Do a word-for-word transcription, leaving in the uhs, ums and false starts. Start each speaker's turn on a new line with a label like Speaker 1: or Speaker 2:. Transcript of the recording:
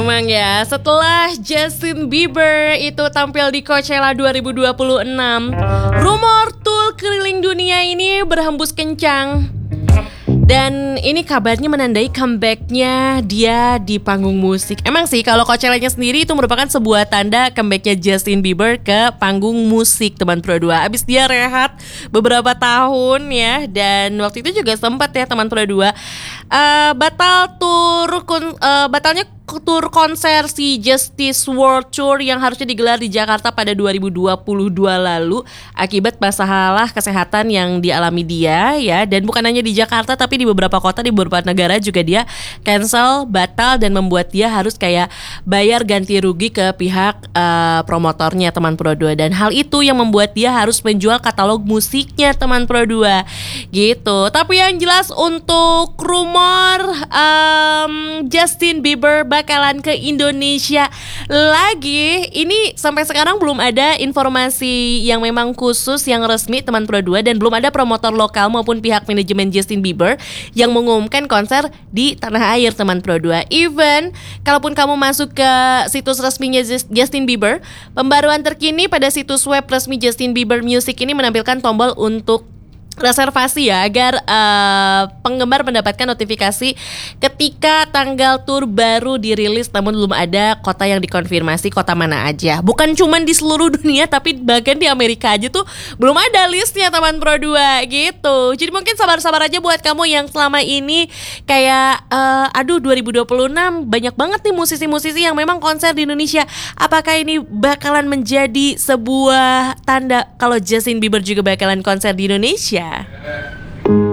Speaker 1: Emang ya, setelah Justin Bieber itu tampil di Coachella dua ribu dua puluh enam, rumor tour keliling dunia ini berhembus kencang. Dan ini kabarnya menandai comebacknya dia di panggung musik. Emang sih kalau Coachella-nya sendiri itu merupakan sebuah tanda comebacknya Justin Bieber ke panggung musik, teman Pro dua. Abis dia rehat beberapa tahun ya. Dan waktu itu juga sempat ya teman Pro dua uh, batal tour kun, uh, batalnya tur konser si Justice World Tour yang harusnya digelar di Jakarta pada dua ribu dua puluh dua lalu akibat masalah kesehatan yang dialami dia ya. Dan bukan hanya di Jakarta tapi di beberapa kota di beberapa negara juga dia cancel, batal, dan membuat dia harus kayak bayar ganti rugi ke pihak uh, promotornya teman Pro dua. Dan hal itu yang membuat dia harus menjual katalog musiknya teman Pro dua gitu. Tapi yang jelas untuk rumor um, Justin Bieber bakalan ke Indonesia lagi, ini sampai sekarang belum ada informasi yang memang khusus yang resmi teman Pro dua, dan belum ada promotor lokal maupun pihak manajemen Justin Bieber yang mengumumkan konser di tanah air teman Pro dua. Even kalaupun kamu masuk ke situs resminya Justin Bieber, pembaruan terkini pada situs web resmi Justin Bieber Music ini menampilkan tombol untuk reservasi ya, agar uh, penggemar mendapatkan notifikasi ketika tanggal tur baru dirilis, namun belum ada kota yang dikonfirmasi kota mana aja. Bukan cuman di seluruh dunia tapi bahkan di Amerika aja tuh belum ada listnya teman Pro dua gitu. Jadi mungkin sabar-sabar aja buat kamu yang selama ini kayak uh, aduh dua ribu dua puluh enam banyak banget nih musisi-musisi yang memang konser di Indonesia. Apakah ini bakalan menjadi sebuah tanda kalau Justin Bieber juga bakalan konser di Indonesia?